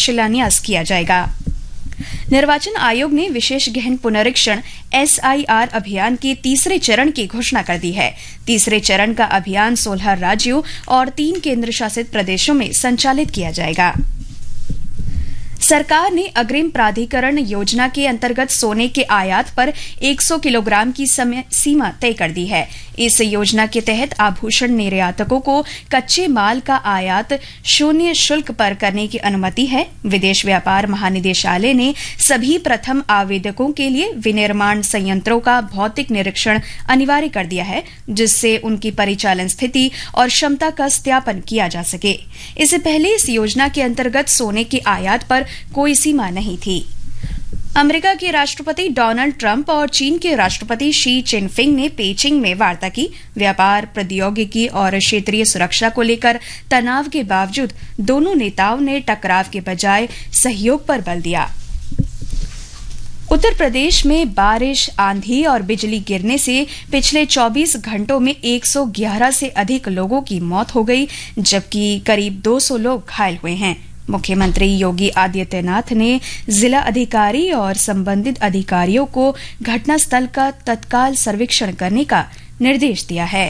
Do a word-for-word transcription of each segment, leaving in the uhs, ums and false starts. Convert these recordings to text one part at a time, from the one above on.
शिलान्यास किया जाएगा। निर्वाचन आयोग ने विशेष गहन पुनरीक्षण एस आई आर अभियान के तीसरे चरण की घोषणा कर दी है। तीसरे चरण का अभियान सोलह राज्यों और तीन केंद्र शासित प्रदेशों में संचालित किया जाएगा। सरकार ने अग्रिम प्राधिकरण योजना के अंतर्गत सोने के आयात पर सौ किलोग्राम की सीमा तय कर दी है। इस योजना के तहत आभूषण निर्यातकों को कच्चे माल का आयात शून्य शुल्क पर करने की अनुमति है। विदेश व्यापार महानिदेशालय ने सभी प्रथम आवेदकों के लिए विनिर्माण संयंत्रों का भौतिक निरीक्षण अनिवार्य कर दिया है, जिससे उनकी परिचालन स्थिति और क्षमता का सत्यापन किया जा सके। इससे पहले इस योजना के अंतर्गत सोने के आयात पर कोई सीमा नहीं थी। अमेरिका के राष्ट्रपति डोनाल्ड ट्रंप और चीन के राष्ट्रपति शी चिनफिंग ने पेचिंग में वार्ता की। व्यापार, प्रौद्योगिकी और क्षेत्रीय सुरक्षा को लेकर तनाव के बावजूद दोनों नेताओं ने टकराव के बजाय सहयोग पर बल दिया। उत्तर प्रदेश में बारिश, आंधी और बिजली गिरने से पिछले चौबीस घंटों में एक सौ ग्यारह से अधिक लोगों की मौत हो गई, जबकि करीब दो सौ लोग घायल हुए हैं। मुख्यमंत्री योगी आदित्यनाथ ने जिला अधिकारी और संबंधित अधिकारियों को घटनास्थल का तत्काल सर्वेक्षण करने का निर्देश दिया है।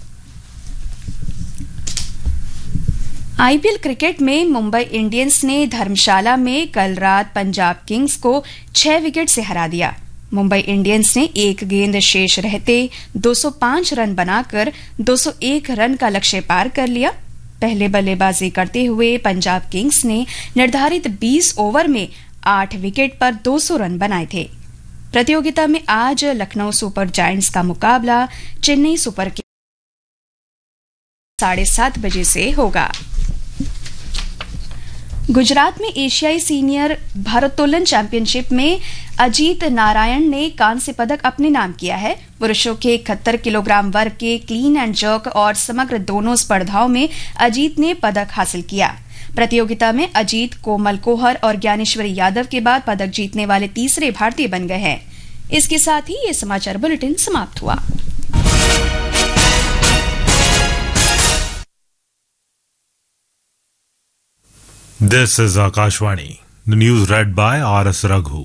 आई पी एल क्रिकेट में मुंबई इंडियंस ने धर्मशाला में कल रात पंजाब किंग्स को छह विकेट से हरा दिया। मुंबई इंडियंस ने एक गेंद शेष रहते दो सौ पांच रन बनाकर दो सौ एक रन का लक्ष्य पार कर लिया। पहले बल्लेबाजी करते हुए पंजाब किंग्स ने निर्धारित बीस ओवर में आठ विकेट पर दो सौ रन बनाए थे। प्रतियोगिता में आज लखनऊ सुपर जायंट्स का मुकाबला चेन्नई सुपर किंग्स साढ़े सात बजे से होगा। गुजरात में एशियाई सीनियर भारोत्तोलन चैंपियनशिप में अजीत नारायण ने कांस्य पदक अपने नाम किया है। पुरुषों के इकहत्तर किलोग्राम वर्ग के क्लीन एंड जर्क और समग्र दोनों स्पर्धाओं में अजीत ने पदक हासिल किया। प्रतियोगिता में अजीत, कोमल कोहर और ज्ञानेश्वरी यादव के बाद पदक जीतने वाले तीसरे भारतीय बन गए हैं। इसके साथ ही ये समाचार बुलेटिन समाप्त हुआ। This is Akashvani. The news read by R S Raghu.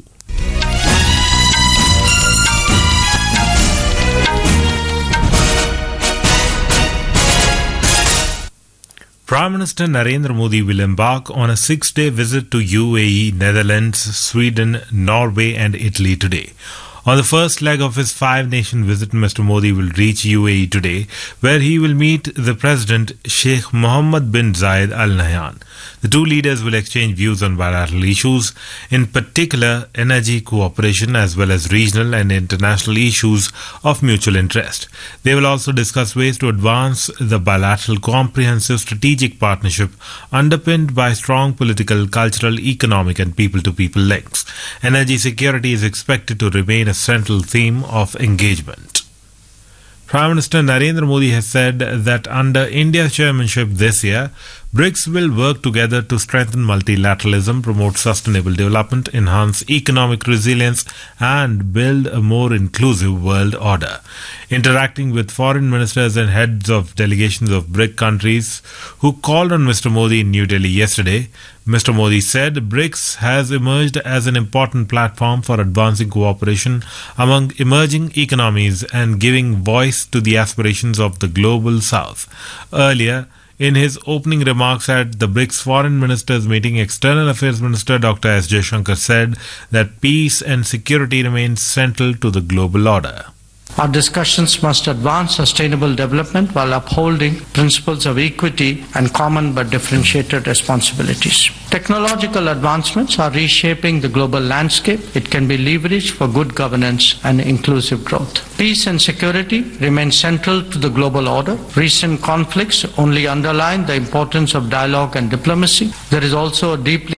Prime Minister Narendra Modi will embark on a six-day visit to U A E, Netherlands, Sweden, Norway and Italy today. On the first leg of his five-nation visit, Mister Modi will reach U A E today, where he will meet the President Sheikh Mohammed bin Zayed Al Nahyan. The two leaders will exchange views on bilateral issues, in particular energy cooperation as well as regional and international issues of mutual interest. They will also discuss ways to advance the bilateral comprehensive strategic partnership underpinned by strong political, cultural, economic and people-to-people links. Energy security is expected to remain a central theme of engagement. Prime Minister Narendra Modi has said that under India's chairmanship this year, BRICS will work together to strengthen multilateralism, promote sustainable development, enhance economic resilience, and build a more inclusive world order. Interacting with foreign ministers and heads of delegations of BRIC countries who called on Mister Modi in New Delhi yesterday, Mister Modi said BRICS has emerged as an important platform for advancing cooperation among emerging economies and giving voice to the aspirations of the global south. Earlier, in his opening remarks at the BRICS Foreign Ministers meeting, External Affairs Minister Doctor S. Jaishankar said that peace and security remain central to the global order. Our discussions must advance sustainable development while upholding principles of equity and common but differentiated responsibilities. Technological advancements are reshaping the global landscape. It can be leveraged for good governance and inclusive growth. Peace and security remain central to the global order. Recent conflicts only underline the importance of dialogue and diplomacy. There is also a deeply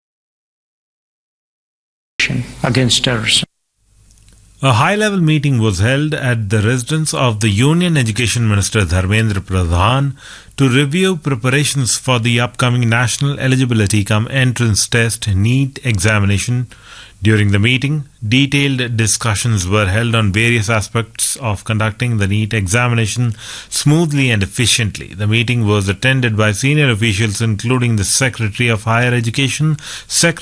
against terrorism. A high-level meeting was held at the residence of the Union Education Minister Dharmendra Pradhan to review preparations for the upcoming National Eligibility cum Entrance Test NEET examination. During the meeting, detailed discussions were held on various aspects of conducting the NEET examination smoothly and efficiently. The meeting was attended by senior officials including the Secretary of Higher Education, Secretary